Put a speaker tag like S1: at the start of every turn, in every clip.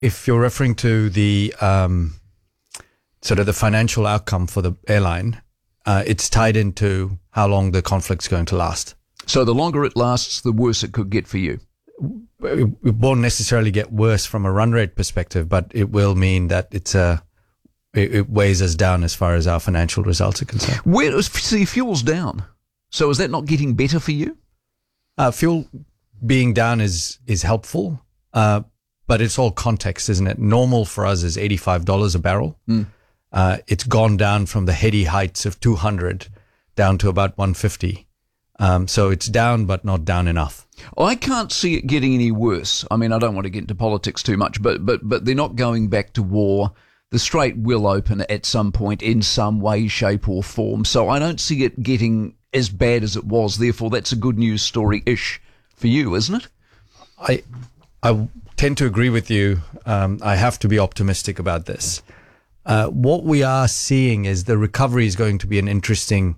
S1: if you're referring to the sort of the financial outcome for the airline, it's tied into how long the conflict's going to last.
S2: So the longer it lasts, the worse it could get for you.
S1: It won't necessarily get worse from a run rate perspective, but it will mean that it weighs us down as far as our financial results are concerned.
S2: See, fuel's down. So is that not getting better for you?
S1: Fuel being down is helpful, but it's all context, isn't it? Normal for us is $85 a barrel. It's gone down from the heady heights of 200 down to about 150. So it's down, but not down enough.
S2: I can't see it getting any worse. I mean, I don't want to get into politics too much, but they're not going back to war. The Strait will open at some point in some way, shape or form. So I don't see it getting as bad as it was. Therefore, that's a good news story-ish for you, isn't it?
S1: I tend to agree with you. I have to be optimistic about this. What we are seeing is the recovery is going to be an interesting,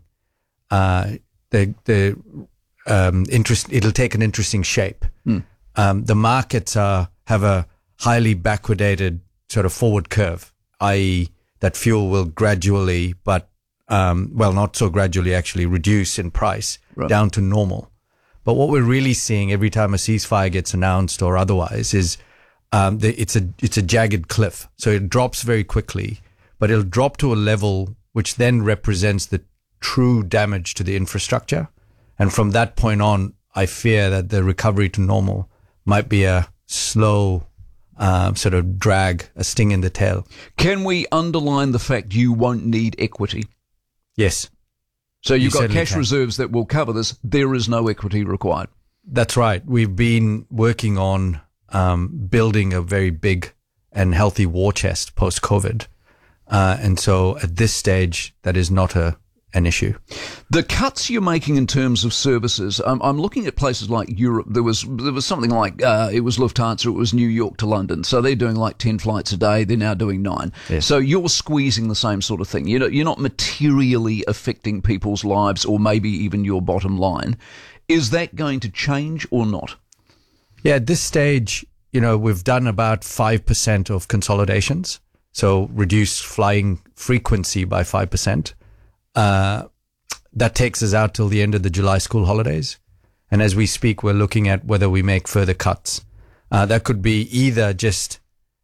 S1: it'll take an interesting shape. The markets have a highly backwardated sort of forward curve, i.e. that fuel will gradually, but not so gradually actually, reduce in price down to normal. But what we're really seeing every time a ceasefire gets announced or otherwise is it's a jagged cliff. So it drops very quickly, but it'll drop to a level which then represents the true damage to the infrastructure. And from that point on, I fear that the recovery to normal might be a slow sort of drag, a sting in the tail.
S2: Can we underline the fact you won't need equity?
S1: Yes.
S2: So you've got cash reserves that will cover this. There is no equity required.
S1: That's right. We've been working on building a very big and healthy war chest post-COVID. And so at this stage, that is not an issue.
S2: The cuts you're making in terms of services, I'm looking at places like Europe. There was something like, it was Lufthansa, it was New York to London. So they're doing like 10 flights a day. They're now doing 9.
S1: Yes.
S2: So you're squeezing the same sort of thing. You're not materially affecting people's lives or maybe even your bottom line. Is that going to change or not?
S1: Yeah, at this stage, we've done about 5% of consolidations. So reduce flying frequency by 5%. That takes us out till the end of the July school holidays. And as we speak, we're looking at whether we make further cuts. That could be either just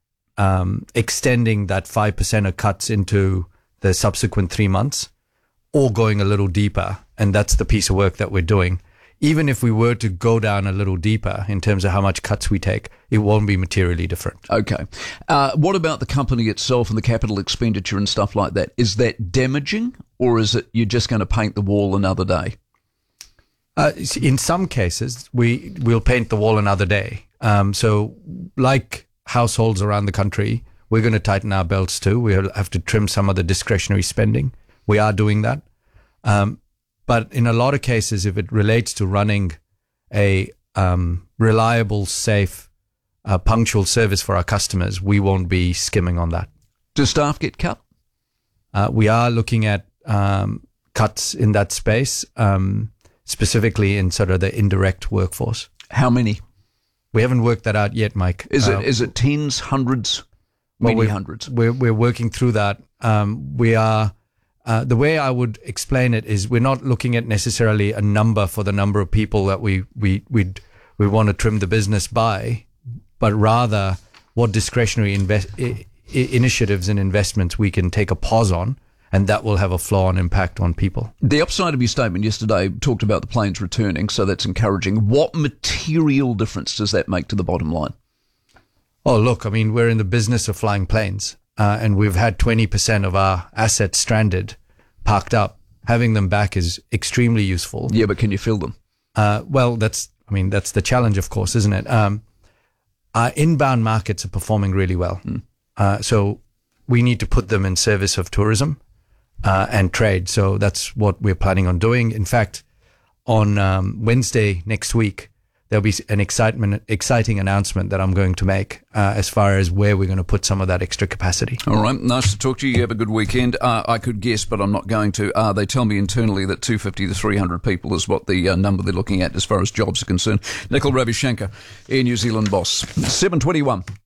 S1: extending that 5% of cuts into the subsequent 3 months or going a little deeper. And that's the piece of work that we're doing. Even if we were to go down a little deeper in terms of how much cuts we take, it won't be materially different.
S2: Okay. What about the company itself and the capital expenditure and stuff like that? Is that damaging, or is it you're just going to paint the wall another day?
S1: In some cases, we'll paint the wall another day. So like households around the country, we're going to tighten our belts too. We'll have to trim some of the discretionary spending. We are doing that. But in a lot of cases, if it relates to running a reliable, safe, punctual service for our customers, we won't be skimming on that.
S2: Do staff get cut?
S1: We are looking at cuts in that space, specifically in sort of the indirect workforce.
S2: How many?
S1: We haven't worked that out yet, Mike.
S2: Is it tens, hundreds, maybe hundreds?
S1: We're working through that. We are. The way I would explain it is we're not looking at necessarily a number for the number of people that we want to trim the business by, but rather what discretionary initiatives and investments we can take a pause on, and that will have a flow-on impact on people.
S2: The upside of your statement yesterday talked about the planes returning, so that's encouraging. What material difference does that make to the bottom line?
S1: Oh, look, I mean, we're in the business of flying planes, and we've had 20% of our assets stranded, parked up. Having them back is extremely useful.
S2: Yeah, but can you fill them?
S1: Well, that's the challenge, of course, isn't it? Our inbound markets are performing really well. So we need to put them in service of tourism and trade. So that's what we're planning on doing. In fact, on Wednesday next week, there'll be an exciting announcement that I'm going to make as far as where we're going to put some of that extra capacity.
S2: All right. Nice to talk to you. You have a good weekend. I could guess, but I'm not going to. They tell me internally that 250 to 300 people is what the number they're looking at as far as jobs are concerned. Nikhil Ravishankar, Air New Zealand boss. 7:21.